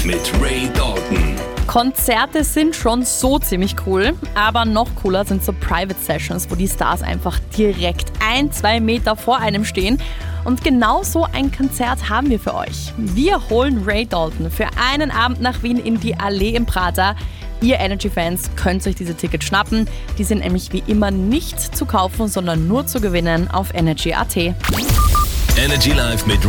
mit Ray Dalton. Konzerte sind schon so ziemlich cool, aber noch cooler sind so Private Sessions, wo die Stars einfach direkt 1-2 Meter vor einem stehen. Und genau so ein Konzert haben wir für euch. Wir holen Ray Dalton für einen Abend nach Wien in die Allee im Prater. Ihr Energy-Fans könnt euch diese Tickets schnappen. Die sind nämlich wie immer nicht zu kaufen, sondern nur zu gewinnen auf energy.at. Energy Live mit